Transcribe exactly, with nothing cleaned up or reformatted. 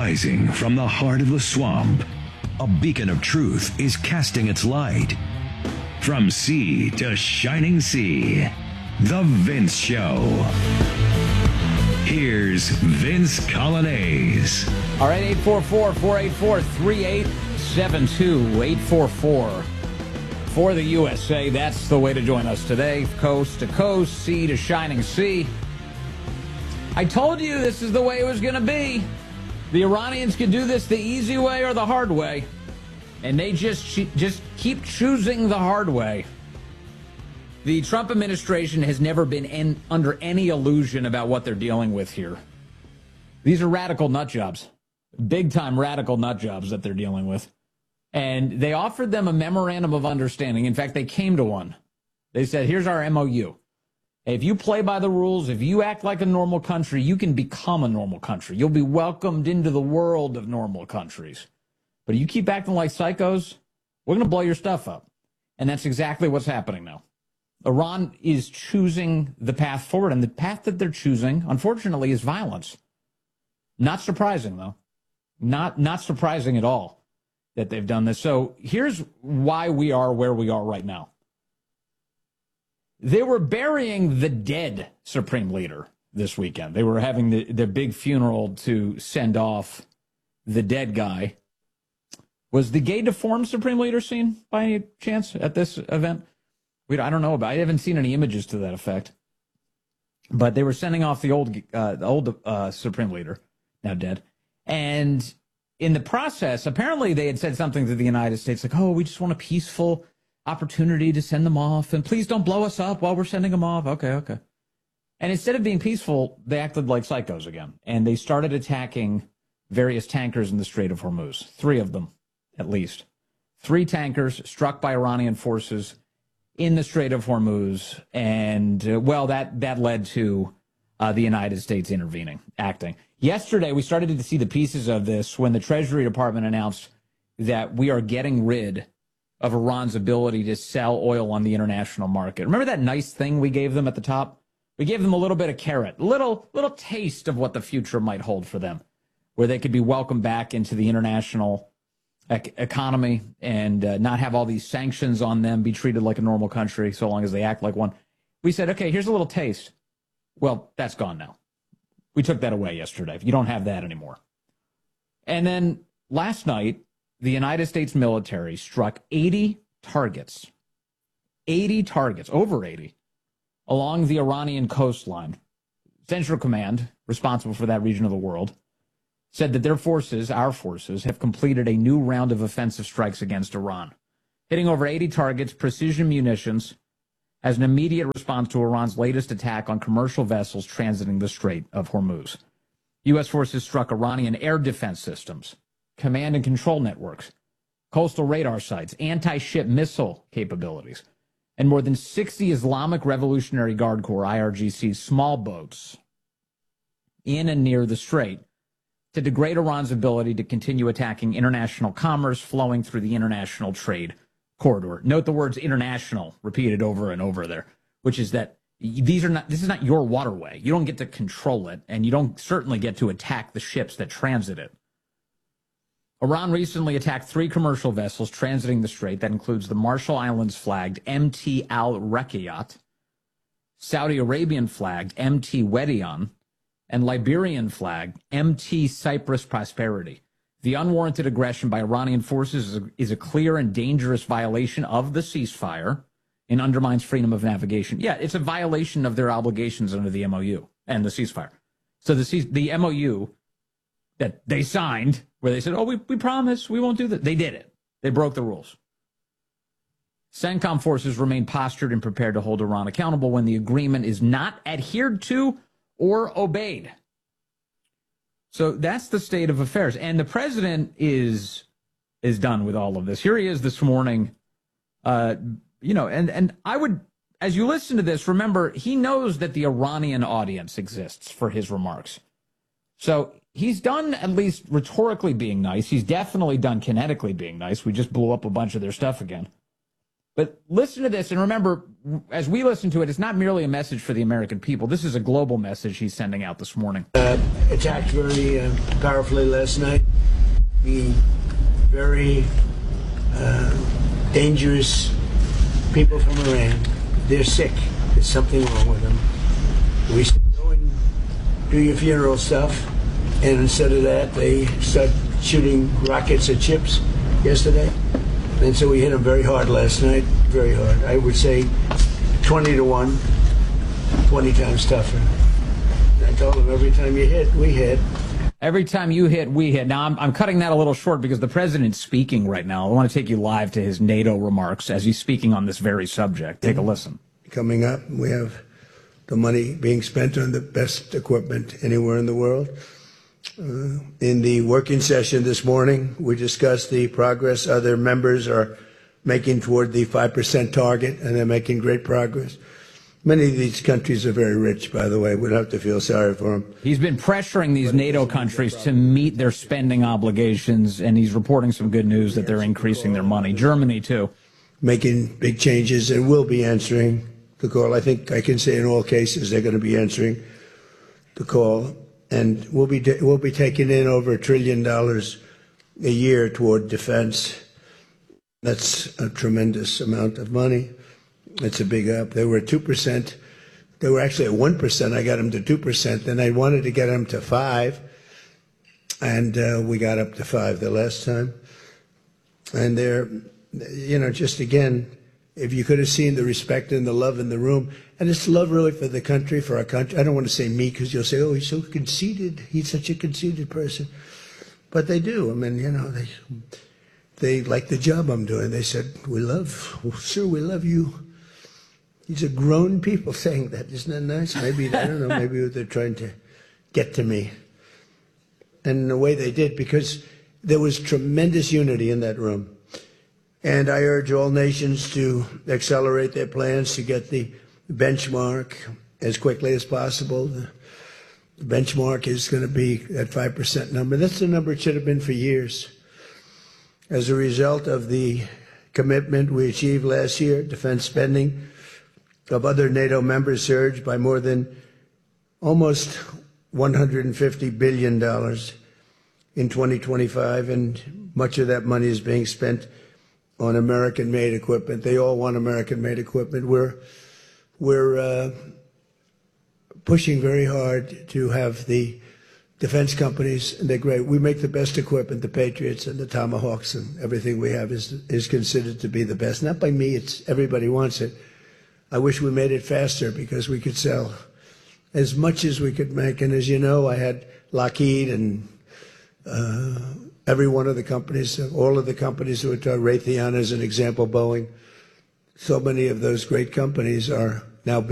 Rising from the heart of the swamp, a beacon of truth is casting its light. From sea to shining sea, The Vince Show. Here's Vince Coglianese. All right, eight four four, four eight four, three eight seven two, eight four four. For the U S A, that's the way to join us today. Coast to coast, sea to shining sea. I told you this is the way it was going to be. The Iranians could do this the easy way or the hard way. And they just just keep choosing the hard way. The Trump administration has never been in, under any illusion about what they're dealing with here. These are radical nut jobs. Big-time radical nut jobs that they're dealing with. And they offered them a memorandum of understanding. In fact, they came to one. They said, here's our M O U. If you play by the rules, if you act like a normal country, you can become a normal country. You'll be welcomed into the world of normal countries. But if you keep acting like psychos, we're going to blow your stuff up. And that's exactly what's happening now. Iran is choosing the path forward, and the path that they're choosing, unfortunately, is violence. Not surprising, though. Not, not surprising at all that they've done this. So here's why we are where we are right now. They were burying the dead Supreme Leader this weekend. They were having the, the big funeral to send off the dead guy. Was the gay deformed Supreme Leader seen by any chance at this event? We, I don't know about it. I haven't seen any images to that effect. But they were sending off the old, uh, the old uh, Supreme Leader, now dead. And in the process, apparently they had said something to the United States like, oh, we just want a peaceful opportunity to send them off, and please don't blow us up while we're sending them off. Okay, okay. And instead of being peaceful, they acted like psychos again, and they started attacking various tankers in the Strait of Hormuz. Three of them, at least. Three tankers struck by Iranian forces in the Strait of Hormuz, and, uh, well, that, that led to uh, the United States intervening, acting. Yesterday, we started to see the pieces of this when the Treasury Department announced that we are getting rid of Iran's ability to sell oil on the international market. Remember that nice thing we gave them at the top? We gave them a little bit of carrot, little little taste of what the future might hold for them, where they could be welcomed back into the international ec- economy and uh, not have all these sanctions on them, be treated like a normal country so long as they act like one. We said, okay, here's a little taste. Well, that's gone now. We took that away yesterday. You don't have that anymore. And then last night, the United States military struck eighty targets, eighty targets, over eighty, along the Iranian coastline. Central Command, responsible for that region of the world, said that their forces, our forces, have completed a new round of offensive strikes against Iran, hitting over eighty targets, precision munitions, as an immediate response to Iran's latest attack on commercial vessels transiting the Strait of Hormuz. U S forces struck Iranian air defense systems, command and control networks, coastal radar sites, anti-ship missile capabilities, and more than sixty Islamic Revolutionary Guard Corps, I R G C, small boats in and near the strait to degrade Iran's ability to continue attacking international commerce flowing through the international trade corridor. Note the words international repeated over and over there, which is that these are not, this is not your waterway. You don't get to control it, and you don't certainly get to attack the ships that transit it. Iran recently attacked three commercial vessels transiting the strait. That includes the Marshall Islands flagged M T Al-Rekayat, Saudi Arabian flagged M T Wedion, and Liberian flagged M T Cyprus Prosperity. The unwarranted aggression by Iranian forces is a, is a clear and dangerous violation of the ceasefire and undermines freedom of navigation. Yeah, it's a violation of their obligations under the M O U and the ceasefire. So the, C- the M O U that they signed, where they said, oh, we, we promise we won't do that. They did it. They broke the rules. CENTCOM forces remain postured and prepared to hold Iran accountable when the agreement is not adhered to or obeyed. So that's the state of affairs. And the president is is done with all of this. Here he is this morning. Uh, you know, and, and I would, as you listen to this, remember, he knows that the Iranian audience exists for his remarks. So he's done at least rhetorically being nice. He's definitely done kinetically being nice. We just blew up a bunch of their stuff again. But listen to this, and remember, as we listen to it, it's not merely a message for the American people. This is a global message he's sending out this morning. Uh, attacked very uh, powerfully last night. The very uh, dangerous people from Iran. They're sick. There's something wrong with them. We said, go and do your funeral stuff. And instead of that, they start shooting rockets at ships yesterday. And so we hit them very hard last night, very hard. I would say twenty to one, twenty times tougher. And I told them every time you hit, we hit. Every time you hit, we hit. Now, I'm, I'm cutting that a little short because the president's speaking right now. I want to take you live to his NATO remarks as he's speaking on this very subject. Take a listen. Coming up, we have the money being spent on the best equipment anywhere in the world. Uh, in the working session this morning, we discussed the progress other members are making toward the five percent target, and they're making great progress. Many of these countries are very rich, by the way. We don't have to feel sorry for them. He's been pressuring these NATO countries to meet their spending obligations, and he's reporting some good news that they're increasing their money. Germany, too. Making big changes, and will be answering the call. I think I can say in all cases they're going to be answering the call. And we'll be we'll be taking in over a trillion dollars a year toward defense. That's a tremendous amount of money. It's a big up. They were at two percent. They were actually at one percent. I got them to two percent. Then I wanted to get them to five, and uh, we got up to five the last time. And they're, you know, just again, if you could have seen the respect and the love in the room, and it's love really for the country, for our country. I don't want to say me because you'll say, oh, he's so conceited. He's such a conceited person. But they do. I mean, you know, they they like the job I'm doing. They said, we love, oh, sir, we love you. These are grown people saying that. Isn't that nice? Maybe, I don't know, maybe they're trying to get to me. And in a way they did, because there was tremendous unity in that room. And I urge all nations to accelerate their plans to get the benchmark as quickly as possible. The benchmark is going to be that five percent number. That's the number it should have been for years. As a result of the commitment we achieved last year, defense spending of other NATO members surged by more than almost one hundred fifty billion dollars in twenty twenty-five, and much of that money is being spent on American-made equipment. They all want American-made equipment. We're we're uh, pushing very hard to have the defense companies, and they're great. We make the best equipment, the Patriots and the Tomahawks, and everything we have is is considered to be the best. Not by me, it's everybody wants it. I wish we made it faster because we could sell as much as we could make. And as you know, I had Lockheed and uh, every one of the companies, all of the companies who are Raytheon as an example, Boeing. So many of those great companies are now